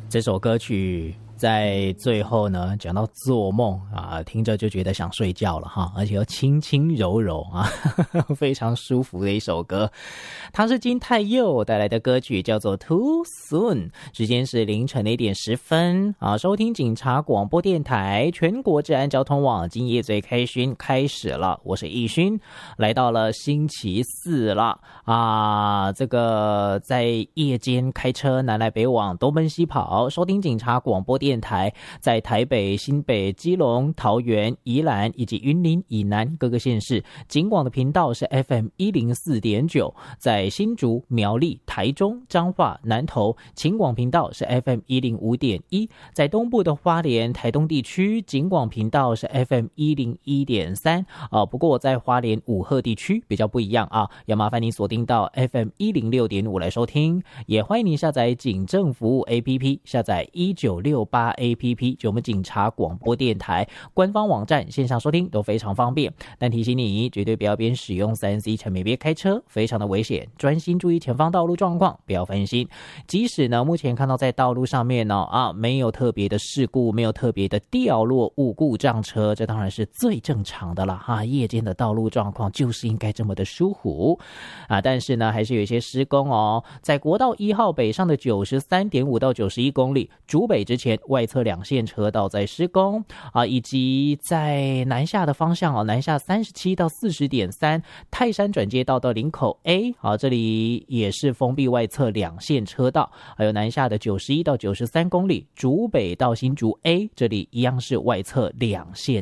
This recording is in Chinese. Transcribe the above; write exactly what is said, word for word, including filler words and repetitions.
这首歌曲在最后呢，讲到做梦啊，听着就觉得想睡觉了哈，而且又轻轻柔柔啊，非常舒服的一首歌。它是金泰佑带来的歌曲，叫做 Too Soon。时间是凌晨的一点十分啊，收听警察广播电台全国治安交通网今夜最开勋开始了，我是易勋，来到了星期四了啊，这个在夜间开车南来北往东奔西跑，收听警察广播电台电台在台北、新北、基隆、桃园、宜兰以及云林以南各个县市，警广的频道是 F M 一零四点九，在新竹、苗栗、台中、彰化、南投，警广频道是 F M 一零五点一，在东部的花莲、台东地区，警广频道是 F M 一零一点三啊。不过在花莲五鹤地区比较不一样啊，要麻烦你锁定到 F M 一零六点五来收听，也欢迎你下载警政服务 A P P， 下载一九六八A P P， 就我们警察广播电台官方网站线上收听都非常方便，但提醒你绝对不要边使用 三 C 产品边开车，非常的危险，专心注意前方道路状况，不要分心。即使呢目前看到在道路上面呢啊没有特别的事故，没有特别的掉落物故障车，这当然是最正常的了哈。夜间的道路状况就是应该这么的疏忽啊，但是呢还是有一些施工哦，在国道一号北上的 九十三点五到九十一公里，竹北之前外侧两线车道在施工啊，以及在南下的方向啊，南下三十七到四十点三，泰山转接道到林口 A 啊，这里也是封闭外侧两线车道，还有南下的九十一到九十三公里，竹北到新竹 A 这里一样是外侧两线